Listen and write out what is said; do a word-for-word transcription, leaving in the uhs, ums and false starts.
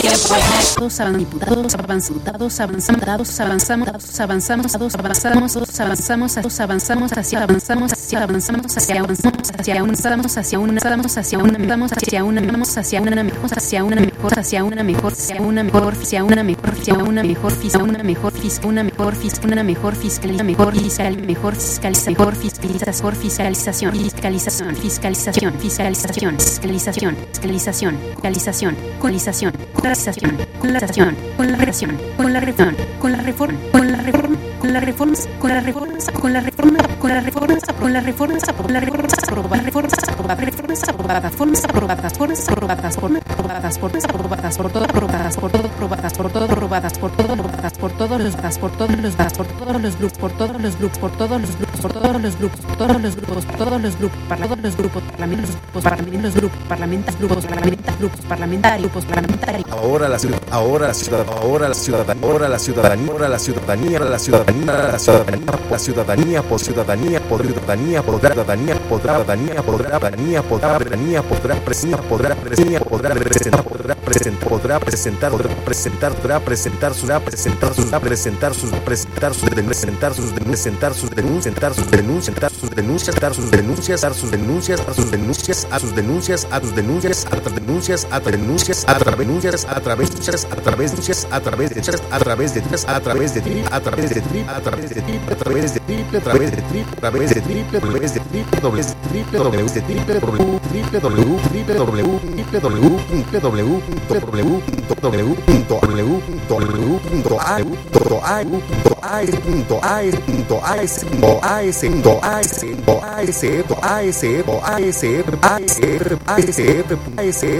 Todos avanzamos, diputados avanzados, avanzamos, avanzamos, avanzamos, todos avanzamos, todos avanzamos, todos avanzamos, hacia avanzamos, hacia avanzamos, hacia avanzamos, hacia un estamos, hacia un estamos, hacia una vamos, hacia una vamos, hacia una mejor, hacia una mejor, hacia una mejor, hacia una mejor, hacia una mejor, hacia una mejor, hacia una mejor, fiscal, una mejor, fiscal, una mejor, fiscal, mejor, fiscal, mejor, fiscalización, mejor, fiscalización, fiscalización, fiscalización, fiscalización, fiscalización, fiscalización, fiscalización, fiscalización, colonización, colonización, colonización, con la relación, con la reforma, con la reforma, con la reforma, con la reforma, con la reforma, con la reforma, con la reforma, con la reforma, con la reforma, aprobadas reformas, aprobadas reformas, aprobadas formas, aprobadas formas, aprobadas formas, aprobadas formas, aprobadas por todo, aprobadas por todo, aprobadas por todo, aprobadas por todo, aprobadas por todos los das por todos los das por todos los grupos, por todos los grupos, por todos los grupos, por todos los grupos, por todos los grupos, por todos los grupos, para todos los grupos, parlamentos, parlamentos, grupos, parlamentos, grupos, parlamentos, grupos, parlamentarios, grupos, parlamentarios. Ahora la ciudad, ahora la ciudad, ahora la ciudadanía, ahora la ciudadanía, ahora la ciudadanía, la ciudadanía, la ciudadanía, la ciudadanía, por ciudadanía, por ciudadanía, podrá ciudadanía, podrá ciudadanía, podrá ciudadanía, podrá ciudadanía, podrá presentar, podrá presentar, podrá presentar, podrá presentar, podrá presentar, podrá presentar, podrá presentar sus, presentar sus, presentar sus, presentar sus, presentar sus, presentar sus denuncias, dar sus denuncias, dar sus denuncias, dar sus denuncias, dar sus denuncias, dar sus denuncias, a sus denuncias, a sus denuncias, a tus denuncias, a tus denuncias, a través denuncias, a través de a través de a través de a través de a través de a través de a través de a través de triple, a través de triple, a través de triple, a través de triple, doble triple, doble de triple, w triple, w triple, w triple, w triple, w w w punto w punto w punto a punto a punto a punto a punto a punto a punto a punto a punto a punto a punto a punto a punto a punto a